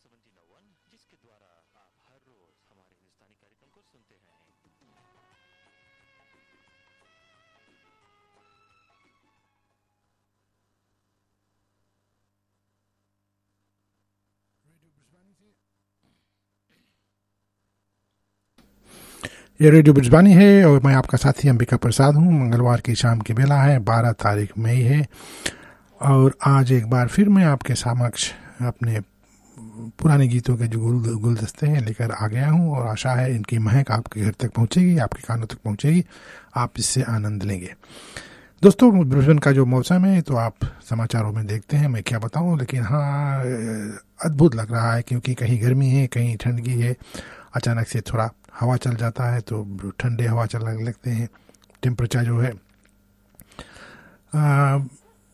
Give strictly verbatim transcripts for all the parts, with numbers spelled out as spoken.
जिसके द्वारा आप हर रोज हमारे हिंदुस्तानी कार्यक्रम को सुनते हैं। ये रेडियो ब्रिजबानी है और मैं आपका साथी अंबिका प्रसाद हूँ। मंगलवार की शाम की बेला है, बारह तारीख मई है और आज एक बार फिर मैं आपके समक्ष अपने पुराने गीतों के जो गुल गुलदस्ते हैं लेकर आ गया हूँ और आशा है इनकी महक आपके घर तक पहुँचेगी, आपके कानों तक पहुँचेगी, आप इससे आनंद लेंगे। दोस्तों, ब्रिस्बेन का जो मौसम है तो आप समाचारों में देखते हैं, मैं क्या बताऊँ, लेकिन हाँ अद्भुत लग रहा है क्योंकि कहीं गर्मी है कहीं ठंडी है। अचानक से थोड़ा हवा चल जाता है तो ठंडे हवा चलने लगते हैं। टेम्परेचर जो है आ,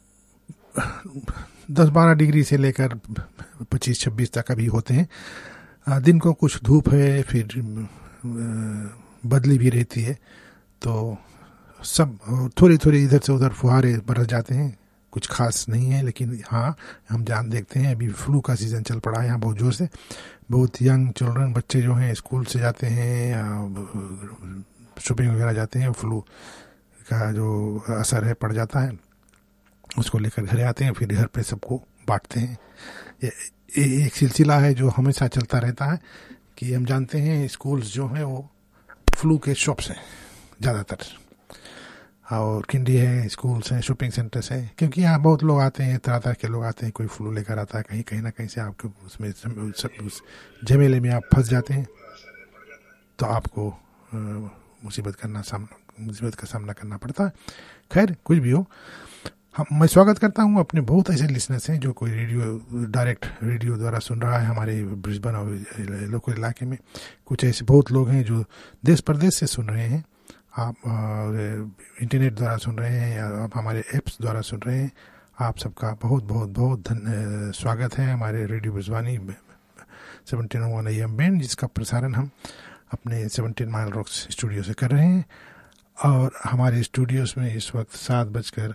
दस बारह डिग्री से लेकर पच्चीस छब्बीस तक अभी होते हैं। आ, दिन को कुछ धूप है, फिर बदली भी रहती है, तो सब थोड़ी थोड़ी इधर से उधर फुहारे बरस जाते हैं। कुछ खास नहीं है, लेकिन हाँ हम जान देखते हैं अभी फ्लू का सीज़न चल पड़ा है यहाँ बहुत ज़ोर से। बहुत यंग चिल्ड्रन, बच्चे जो हैं स्कूल से जाते हैं या शॉपिंग वगैरह जाते हैं, फ्लू का जो असर है पड़ जाता है, उसको लेकर घर आते हैं, फिर घर पे सबको बांटते हैं। ये एक सिलसिला है जो हमेशा चलता रहता है कि हम जानते हैं स्कूल्स जो हैं वो फ्लू के शॉप्स हैं ज़्यादातर, और किंडी है, स्कूल्स हैं, शॉपिंग सेंटर्स हैं, क्योंकि यहाँ बहुत लोग आते हैं, तरह तरह के लोग आते हैं। कोई फ्लू लेकर आता है, कहीं कहीं ना कहीं से आपके उसमें सब उस झमेले में आप फंस जाते हैं, तो आपको मुसीबत करना सामना मुसीबत का सामना करना पड़ता है। खैर कुछ भी हो, हम मैं स्वागत करता हूँ अपने बहुत ऐसे लिसनर्स हैं जो कोई रेडियो डायरेक्ट रेडियो द्वारा सुन रहा है हमारे ब्रिस्बेन और लोकल इलाके में। कुछ ऐसे बहुत लोग हैं जो देश प्रदेश से सुन रहे हैं, आप इंटरनेट द्वारा सुन रहे हैं या आप हमारे ऐप्स द्वारा सुन रहे हैं। आप सबका बहुत बहुत बहुत धन स्वागत है हमारे radio ब्रिजबानी seventeen O one A M band, जिसका प्रसारण हम अपने सेवनटीन माइल रॉक्स स्टूडियो से कर रहे हैं। और हमारे स्टूडियोज में इस वक्त सात बजकर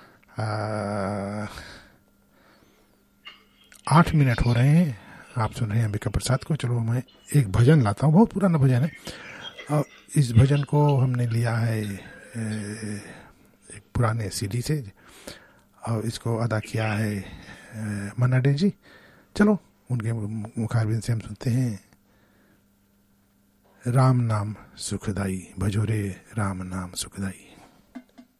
आठ मिनट हो रहे हैं। आप सुन रहे हैं अंबिका प्रसाद को। चलो मैं एक भजन लाता हूँ, बहुत पुराना भजन है, और इस भजन को हमने लिया है एक पुराने सीडी से और इसको अदा किया है मन्ना डे जी। चलो उनके मुखारबिन से हम सुनते हैं। राम नाम सुखदाई, भजोरे राम नाम सुखदाई।